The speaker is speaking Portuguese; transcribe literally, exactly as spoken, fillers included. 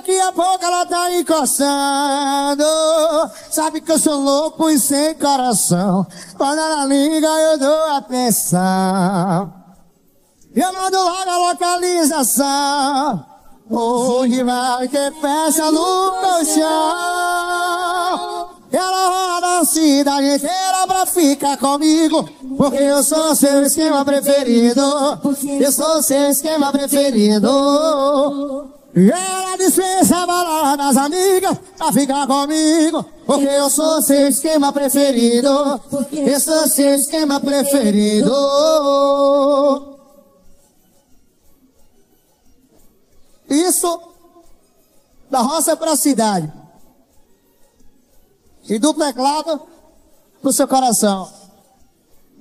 daqui a pouco ela tá encostando. Sabe que eu sou louco e sem coração. Quando ela liga eu dou atenção. Eu mando logo a localização. Onde vai ter peça no colchão. Ela roda a cidade inteira pra ficar comigo, porque eu sou seu esquema preferido. Eu sou seu esquema preferido. E ela dispensa a balada das amigas pra ficar comigo, porque eu sou seu esquema preferido. Eu sou seu esquema preferido. Isso da roça pra cidade. E do teclado pro seu coração.